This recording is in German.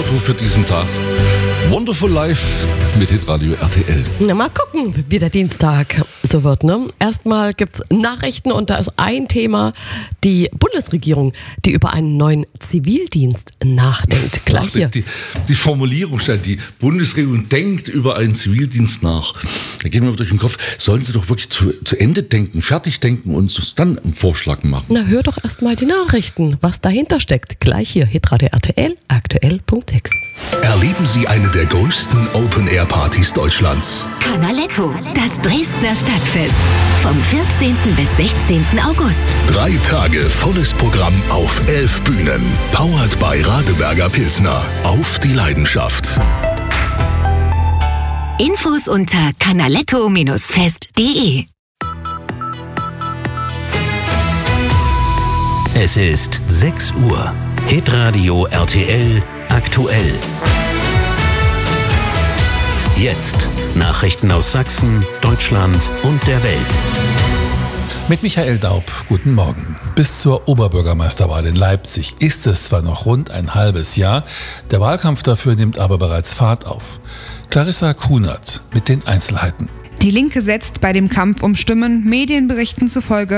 Motto für diesen Tag. Wonderful Life mit Hitradio RTL. Na, mal gucken, wie der Dienstag so wird, ne? Erstmal gibt's Nachrichten und da ist ein Thema, die Bundesregierung, die über einen neuen Zivildienst nachdenkt. Gleich hier. Die Formulierung stellt, die Bundesregierung denkt über einen Zivildienst nach. Da gehen wir durch den Kopf, sollen sie doch wirklich zu Ende denken, fertig denken und uns dann einen Vorschlag machen. Na, hör doch erstmal die Nachrichten, was dahinter steckt. Gleich hier, Hitradio RTL, aktuell.6. Erleben Sie eine der größten Open-Air-Partys Deutschlands. Canaletto, das Dresdner Stadtfest. Vom 14. bis 16. August. 3 Tage volles Programm auf 11 Bühnen. Powered by Radeberger Pilsner. Auf die Leidenschaft. Infos unter canaletto-fest.de. Es ist 6 Uhr. Hitradio RTL aktuell. Jetzt Nachrichten aus Sachsen, Deutschland und der Welt. Mit Michael Daub, guten Morgen. Bis zur Oberbürgermeisterwahl in Leipzig ist es zwar noch rund ein halbes Jahr, der Wahlkampf dafür nimmt aber bereits Fahrt auf. Clarissa Kunert mit den Einzelheiten. Die Linke setzt bei dem Kampf um Stimmen Medienberichten zufolge